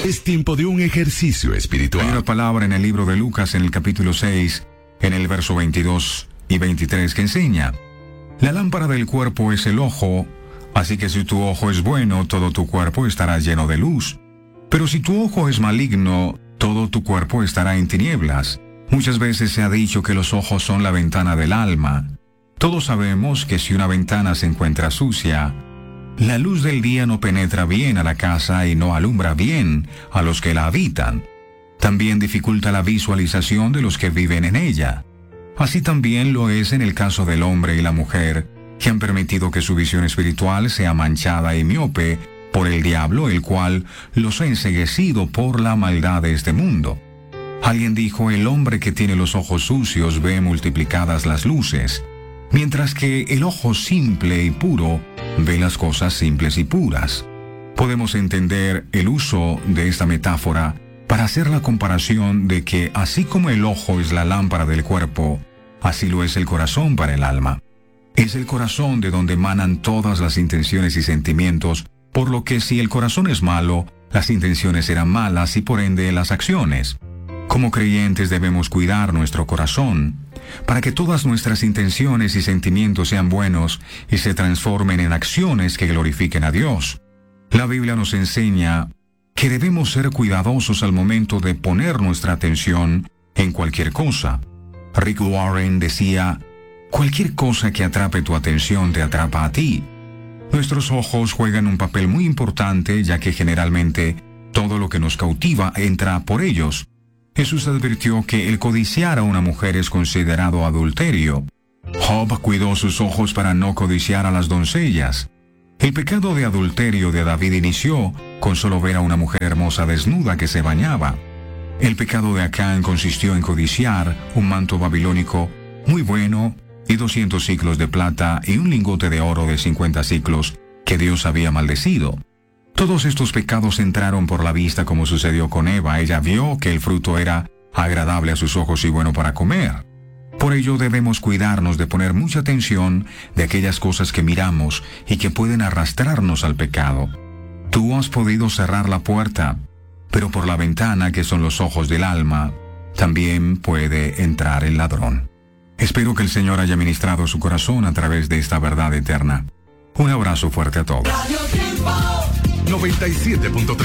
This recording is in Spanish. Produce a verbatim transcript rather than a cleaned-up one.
Es tiempo de un ejercicio espiritual. Hay una palabra en el libro de Lucas, en el capítulo seis, en el verso veintidós y veintitrés, que enseña: la lámpara del cuerpo es el ojo, así que si tu ojo es bueno, todo tu cuerpo estará lleno de luz. Pero si tu ojo es maligno, todo tu cuerpo estará en tinieblas. Muchas veces se ha dicho que los ojos son la ventana del alma. Todos sabemos que si una ventana se encuentra sucia, la luz del día no penetra bien a la casa y no alumbra bien a los que la habitan. También dificulta la visualización de los que viven en ella. Así también lo es en el caso del hombre y la mujer, que han permitido que su visión espiritual sea manchada y miope por el diablo, el cual los ha enceguecido por la maldad de este mundo. Alguien dijo: el hombre que tiene los ojos sucios ve multiplicadas las luces, mientras que el ojo simple y puro ve las cosas simples y puras. Podemos entender el uso de esta metáfora para hacer la comparación de que así como el ojo es la lámpara del cuerpo, así lo es el corazón para el alma. Es el corazón de donde emanan todas las intenciones y sentimientos, por lo que si el corazón es malo, las intenciones serán malas y por ende las acciones. Como creyentes debemos cuidar nuestro corazón, para que todas nuestras intenciones y sentimientos sean buenos y se transformen en acciones que glorifiquen a Dios. La Biblia nos enseña que debemos ser cuidadosos al momento de poner nuestra atención en cualquier cosa. Rick Warren decía: cualquier cosa que atrape tu atención te atrapa a ti. Nuestros ojos juegan un papel muy importante, ya que generalmente todo lo que nos cautiva entra por ellos. Jesús advirtió que el codiciar a una mujer es considerado adulterio. Job cuidó sus ojos para no codiciar a las doncellas. El pecado de adulterio de David inició con solo ver a una mujer hermosa desnuda que se bañaba. El pecado de Acán consistió en codiciar un manto babilónico muy bueno y doscientos siclos de plata y un lingote de oro de cincuenta siclos que Dios había maldecido. Todos estos pecados entraron por la vista, como sucedió con Eva. Ella vio que el fruto era agradable a sus ojos y bueno para comer. Por ello debemos cuidarnos de poner mucha atención de aquellas cosas que miramos y que pueden arrastrarnos al pecado. Tú has podido cerrar la puerta, pero por la ventana, que son los ojos del alma, también puede entrar el ladrón. Espero que el Señor haya ministrado su corazón a través de esta verdad eterna. Un abrazo fuerte a todos. noventa y siete punto tres